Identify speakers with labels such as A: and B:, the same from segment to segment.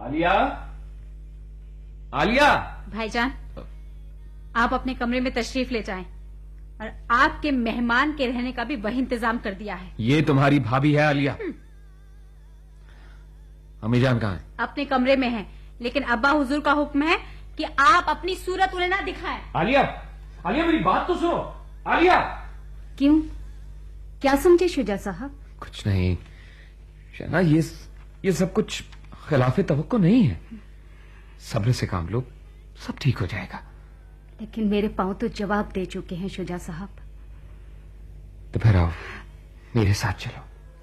A: आलिया, आलिया।
B: भाईजान, आप अपने कमरे में तशरीफ ले जाएं और आपके मेहमान के रहने का भी वही इंतजाम कर दिया है।
A: ये तुम्हारी भाभी है आलिया। अम्मीजान कहाँ है?
B: अपने कमरे में है, लेकिन अब्बा हुजूर का हुक्म है कि आप अपनी सूरत उन्हें ना दिखाएं।
A: आलिया, आलिया मेरी बात तो सुनो। आलिया।
C: क्यों, क्या समझे शुजा साहब?
A: कुछ नहीं शना, ये सब कुछ खिलाफे तवक्को नहीं है। सब्र से काम लो, सब ठीक हो जाएगा।
C: लेकिन मेरे पांव तो जवाब दे चुके हैं शुजा साहब।
A: तो फिर आओ, मेरे साथ चलो।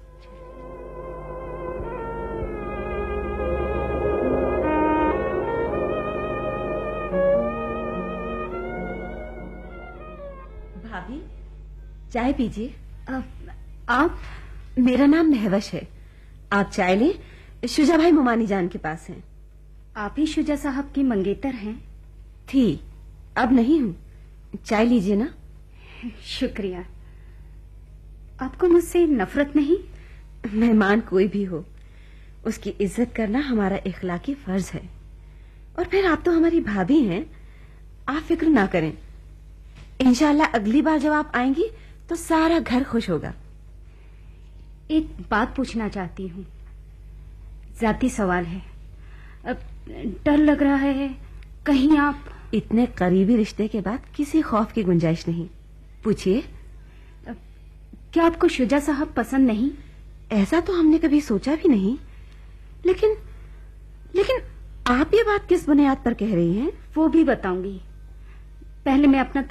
C: भाभी, चाय पीजिए। आप? मेरा नाम महवश है। आप चाय लें, शुजा भाई मुमानी जान के पास हैं। आप ही शुजा साहब की मंगेतर हैं? थी, अब नहीं हूं। चाय लीजिए ना। शुक्रिया। आपको मुझसे नफरत नहीं? मेहमान कोई भी हो, उसकी इज्जत करना हमारा इखलाकी फर्ज है। और फिर आप तो हमारी भाभी हैं, आप फिक्र ना करें। इंशाल्लाह अगली बार जब आप आएंगी तो सारा घर खुश होगा। एक बात पूछना चाहती हूँ, जाती सवाल है। अब डर लग रहा है कहीं आप। इतने करीबी रिश्ते के बाद किसी खौफ की गुंजाइश नहीं। पूछिए। क्या आपको शुजा साहब पसंद नहीं? ऐसा तो हमने कभी सोचा भी नहीं। लेकिन आप ये बात किस बुनियाद पर कह रही हैं? वो भी बताऊंगी, पहले मैं अपना